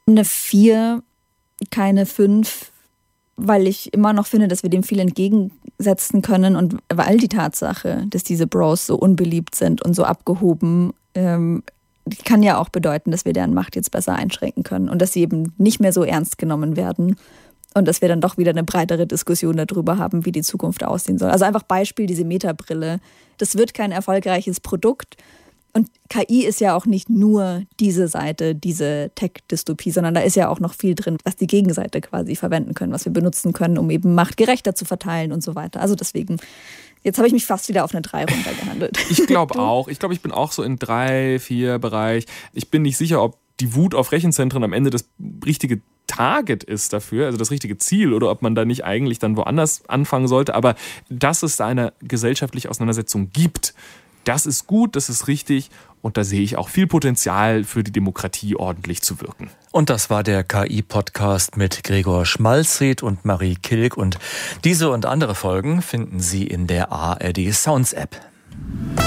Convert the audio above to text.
Eine 4, keine 5, weil ich immer noch finde, dass wir dem viel entgegensetzen können und weil die Tatsache, dass diese Bros so unbeliebt sind und so abgehoben, die kann ja auch bedeuten, dass wir deren Macht jetzt besser einschränken können und dass sie eben nicht mehr so ernst genommen werden und dass wir dann doch wieder eine breitere Diskussion darüber haben, wie die Zukunft aussehen soll. Also einfach Beispiel, diese Meta-Brille. Das wird kein erfolgreiches Produkt. Und KI ist ja auch nicht nur diese Seite, diese Tech-Dystopie, sondern da ist ja auch noch viel drin, was die Gegenseite quasi verwenden können, was wir benutzen können, um eben Macht gerechter zu verteilen und so weiter. Also deswegen, jetzt habe ich mich fast wieder auf eine 3 runtergehandelt. Ich glaube auch. Ich glaube, ich bin auch so in 3, 4 Bereich. Ich bin nicht sicher, ob die Wut auf Rechenzentren am Ende das richtige Target ist dafür, also das richtige Ziel, oder ob man da nicht eigentlich dann woanders anfangen sollte. Aber dass es da eine gesellschaftliche Auseinandersetzung gibt, das ist gut, das ist richtig und da sehe ich auch viel Potenzial für die Demokratie ordentlich zu wirken. Und das war der KI-Podcast mit Gregor Schmalzried und Marie Kilk und diese und andere Folgen finden Sie in der ARD Sounds App.